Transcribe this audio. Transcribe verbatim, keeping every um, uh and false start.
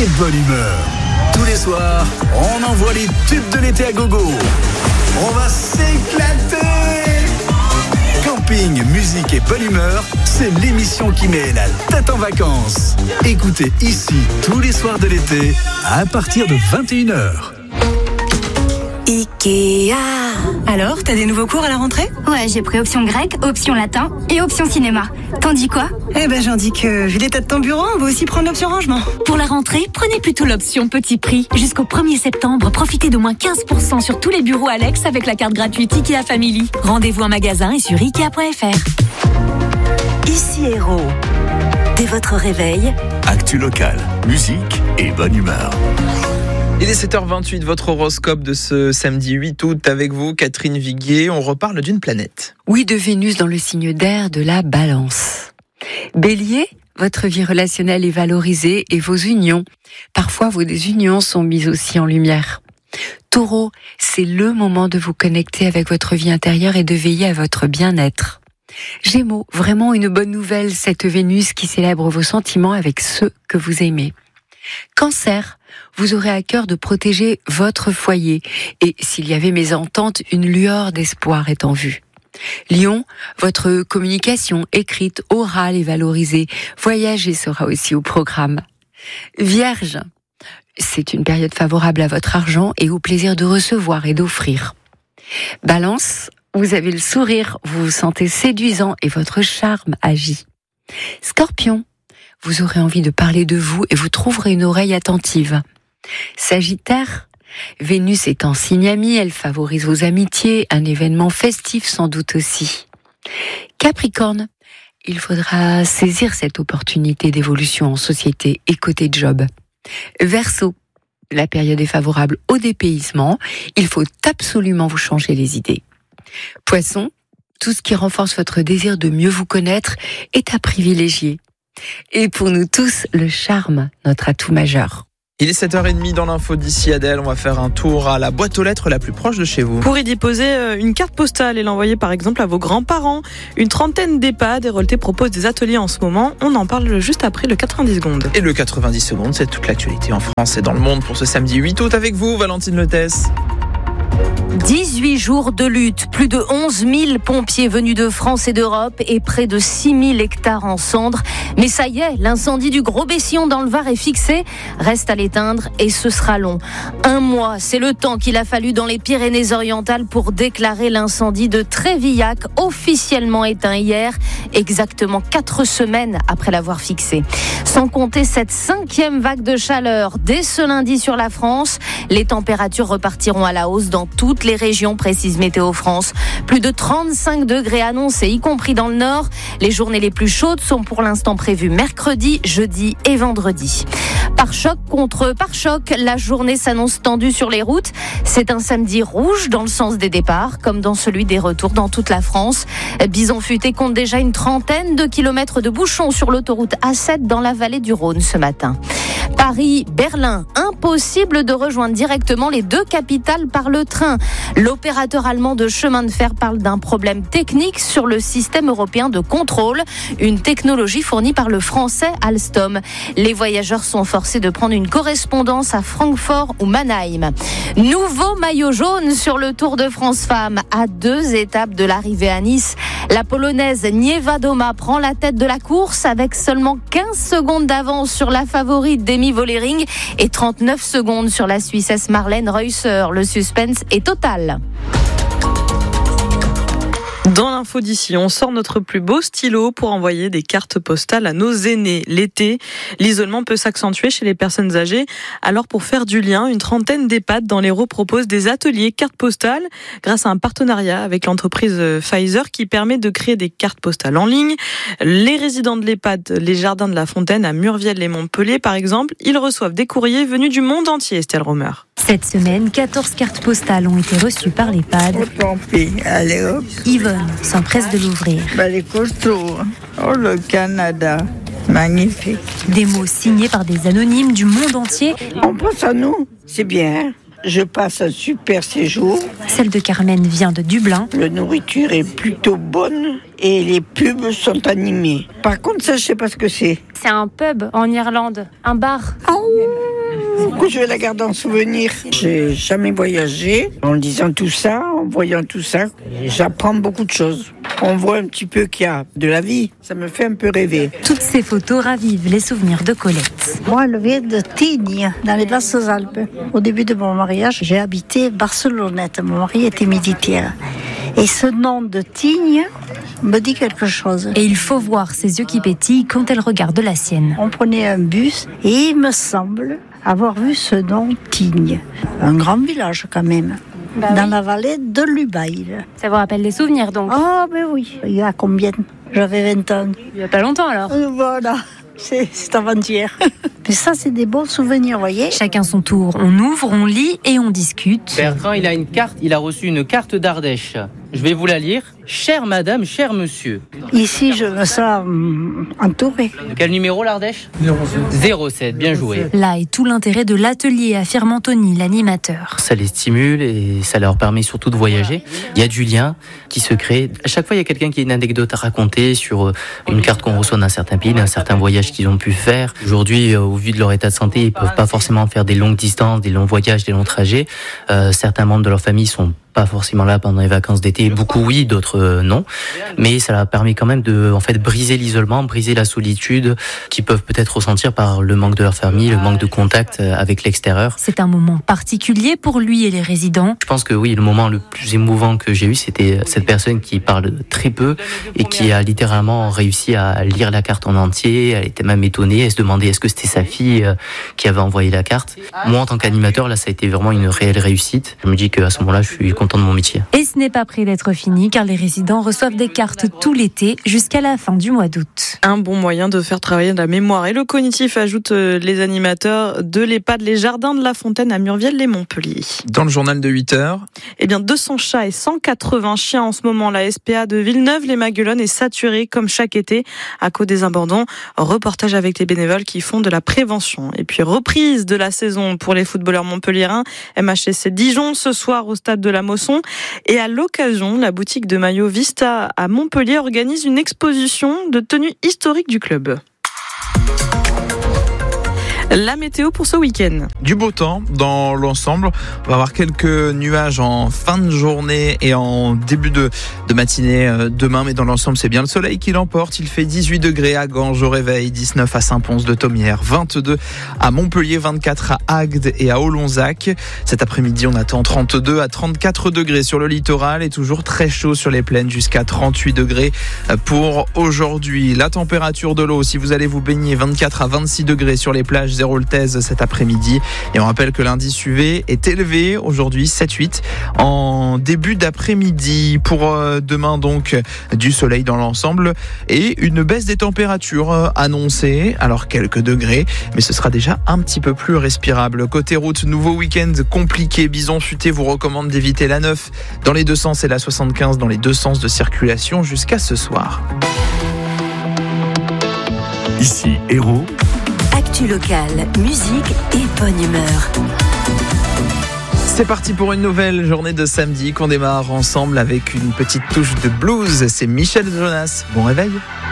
et bonne humeur. Tous les soirs, on envoie les tubes de l'été à gogo. On va s'éclater. Camping, musique et bonne humeur, c'est l'émission qui met la tête en vacances. Écoutez ici tous les soirs de l'été à partir de vingt et une heures. Ikea. Alors, t'as des nouveaux cours à la rentrée ? Ouais, j'ai pris option grec, option latin et option cinéma. T'en dis quoi ? Eh ben, j'en dis que, vu l'état de ton bureau, on va aussi prendre l'option rangement. Pour la rentrée, prenez plutôt l'option petit prix. Jusqu'au premier septembre, profitez d'au moins quinze pour cent sur tous les bureaux Alex avec la carte gratuite Ikea Family. Rendez-vous en magasin et sur ikea point f r. Ici Héros. Dès votre réveil, Actu locale, musique et bonne humeur. Il est sept heures vingt-huit, votre horoscope de ce samedi huit août avec vous, Catherine Viguier. On reparle d'une planète. Oui, de Vénus dans le signe d'air de la Balance. Bélier, votre vie relationnelle est valorisée et vos unions. Parfois, vos désunions sont mises aussi en lumière. Taureau, c'est le moment de vous connecter avec votre vie intérieure et de veiller à votre bien-être. Gémeaux, vraiment une bonne nouvelle, cette Vénus qui célèbre vos sentiments avec ceux que vous aimez. Cancer, vous aurez à cœur de protéger votre foyer et s'il y avait mésentente, une lueur d'espoir est en vue. Lion, votre communication écrite, orale est valorisée. Voyager sera aussi au programme. Vierge, c'est une période favorable à votre argent et au plaisir de recevoir et d'offrir. Balance, vous avez le sourire, vous vous sentez séduisant et votre charme agit. Scorpion, vous aurez envie de parler de vous et vous trouverez une oreille attentive. Sagittaire, Vénus est en signe ami, elle favorise vos amitiés, un événement festif sans doute aussi. Capricorne, il faudra saisir cette opportunité d'évolution en société et côté job. Verseau, la période est favorable au dépaysement, il faut absolument vous changer les idées. Poisson, tout ce qui renforce votre désir de mieux vous connaître est à privilégier. Et pour nous tous, le charme, notre atout majeur. Il est sept heures trente dans l'info d'ici Adèle. On va faire un tour à la boîte aux lettres la plus proche de chez vous. Pour y déposer une carte postale et l'envoyer par exemple à vos grands-parents. Une trentaine d'EHPAD, Héroleté propose des ateliers en ce moment. On en parle juste après le quatre-vingt-dix secondes. Et le quatre-vingt-dix secondes, c'est toute l'actualité en France et dans le monde pour ce samedi huit août avec vous, Valentine Letès. dix-huit jours de lutte, plus de onze mille pompiers venus de France et d'Europe et près de six mille hectares en cendres. Mais ça y est, l'incendie du Gros Bessillon dans le Var est fixé. Reste à l'éteindre et ce sera long. Un mois, c'est le temps qu'il a fallu dans les Pyrénées-Orientales pour déclarer l'incendie de Trévillac, officiellement éteint hier, exactement quatre semaines après l'avoir fixé. Sans compter cette cinquième vague de chaleur dès ce lundi sur la France, les températures repartiront à la hausse dans toutes les régions, précise Météo France. Plus de trente-cinq degrés annoncés, y compris dans le nord. Les journées les plus chaudes sont pour l'instant prévues mercredi, jeudi et vendredi. Par choc contre par choc, la journée s'annonce tendue sur les routes. C'est un samedi rouge dans le sens des départs, comme dans celui des retours dans toute la France. Bison Futé compte déjà une trentaine de kilomètres de bouchons sur l'autoroute A sept dans la vallée du Rhône ce matin. Paris, Berlin, impossible de rejoindre directement les deux capitales par le train. L'opérateur allemand de chemin de fer parle d'un problème technique sur le système européen de contrôle, une technologie fournie par le français Alstom. Les voyageurs sont forcés de prendre une correspondance à Francfort ou Mannheim. Nouveau maillot jaune sur le Tour de France Femmes. À deux étapes de l'arrivée à Nice, la Polonaise Niewiadoma prend la tête de la course avec seulement quinze secondes d'avance sur la favorite Demi Vollering et trente-neuf secondes sur la Suissesse Marlène Reusser. Le suspense est total. Dans l'info d'ici, on sort notre plus beau stylo pour envoyer des cartes postales à nos aînés. L'été, l'isolement peut s'accentuer chez les personnes âgées. Alors pour faire du lien, une trentaine d'EHPAD dans l'Hérault propose des ateliers cartes postales grâce à un partenariat avec l'entreprise Pfizer qui permet de créer des cartes postales en ligne. Les résidents de l'EHPAD, les Jardins de la Fontaine à Murviel-les-Montpellier par exemple, ils reçoivent des courriers venus du monde entier, Estelle Romer. Cette semaine, quatorze cartes postales ont été reçues par l'EHPAD. Oh, tant pis, allez hop. Yvonne s'empresse de l'ouvrir. Bah, les costauds. Oh, le Canada. Magnifique. Des mots signés par des anonymes du monde entier. On pense à nous. C'est bien. Je passe un super séjour. Celle de Carmen vient de Dublin. La nourriture est plutôt bonne et les pubs sont animées. Par contre, ça, je sais pas ce que c'est. C'est un pub en Irlande, un bar. Oh, que je vais la garder en souvenir. J'ai jamais voyagé. En lisant tout ça, en voyant tout ça, j'apprends beaucoup de choses. On voit un petit peu qu'il y a de la vie. Ça me fait un peu rêver. Toutes ces photos ravivent les souvenirs de Colette. Moi, elle vient de Tignes, dans les Basses-Alpes. Au début de mon mariage, j'ai habité Barcelonnette. Mon mari était militaire. Et ce nom de Tignes me dit quelque chose. Et il faut voir ses yeux qui pétillent quand elle regarde la sienne. On prenait un bus et il me semble avoir vu ce nom Tignes. Un grand village quand même. Bah dans oui. La vallée de l'Ubaï. Ça vous rappelle des souvenirs donc? Ah, ben oui. Il y a combien? J'avais vingt ans. Il n'y a pas longtemps alors? Voilà. C'est, c'est avant-hier. Mais ça, c'est des bons souvenirs, vous voyez. Chacun son tour. On ouvre, on lit et on discute. Bertrand, il a une carte. Il a reçu une carte d'Ardèche. Je vais vous la lire. Chère madame, cher monsieur. Ici, je me sens hum, entourée. De quel numéro l'Ardèche? zéro sept, bien joué. Là est tout l'intérêt de l'atelier, affirme Anthony, l'animateur. Ça les stimule et ça leur permet surtout de voyager. Il y a du lien qui se crée. À chaque fois, il y a quelqu'un qui a une anecdote à raconter sur une carte qu'on reçoit d'un certain pays, d'un certain voyage qu'ils ont pu faire. Aujourd'hui, au vu de leur état de santé, ils peuvent pas forcément faire des longues distances, des longs voyages, des longs trajets. Euh, certains membres de leur famille sont pas forcément là pendant les vacances d'été, beaucoup oui, d'autres euh, non, mais ça leur permet quand même de en fait briser l'isolement, briser la solitude qu'ils peuvent peut-être ressentir par le manque de leur famille, le manque de contact avec l'extérieur. C'est un moment particulier pour lui et les résidents. Je pense que oui, le moment le plus émouvant que j'ai eu, c'était cette personne qui parle très peu et qui a littéralement réussi à lire la carte en entier. Elle était même étonnée, elle se demandait est-ce que c'était sa fille qui avait envoyé la carte. Moi, en tant qu'animateur, là, ça a été vraiment une réelle réussite. Je me dis qu'à ce moment-là, je suis content de mon métier. Et ce n'est pas près d'être fini car les résidents reçoivent des cartes tout l'été jusqu'à la fin du mois d'août. Un bon moyen de faire travailler la mémoire et le cognitif, ajoutent les animateurs de l'EHPAD Les Jardins de la Fontaine à Murviel-les-Montpellier. Dans le journal de huit heures. Eh bien, deux cents chats et cent quatre-vingts chiens en ce moment. La S P A de Villeneuve-les-Maguelones est saturée comme chaque été à cause des abandons. Reportage avec les bénévoles qui font de la prévention. Et puis reprise de la saison pour les footballeurs montpelliérains. M H S C Dijon ce soir au stade de la Mosson. Et à l'occasion, la boutique de maillot Vista à Montpellier organise une exposition de tenues historiques du club. La météo pour ce week-end. Du beau temps dans l'ensemble. On va avoir quelques nuages en fin de journée et en début de, de matinée demain. Mais dans l'ensemble, c'est bien le soleil qui l'emporte. Il fait dix-huit degrés à Ganges au réveil, dix-neuf à Saint-Pons-de-Thomières, vingt-deux à Montpellier, vingt-quatre à Agde et à Olonzac. Cet après-midi, on attend trente-deux à trente-quatre degrés sur le littoral et toujours très chaud sur les plaines jusqu'à trente-huit degrés pour aujourd'hui. La température de l'eau, si vous allez vous baigner, vingt-quatre à vingt-six degrés sur les plages, zéro le thèse cet après-midi. Et on rappelle que l'indice U V est élevé aujourd'hui, sept huit en début d'après-midi. Pour euh, demain donc, du soleil dans l'ensemble et une baisse des températures euh, annoncée. Alors quelques degrés, mais ce sera déjà un petit peu plus respirable. Côté route, nouveau week-end compliqué. Bison Futé vous recommande d'éviter la neuf dans les deux sens et la soixante-quinze dans les deux sens de circulation jusqu'à ce soir. Ici Hérault. Actu locale, musique et bonne humeur. C'est parti pour une nouvelle journée de samedi qu'on démarre ensemble avec une petite touche de blues. C'est Michel Jonas. Bon réveil.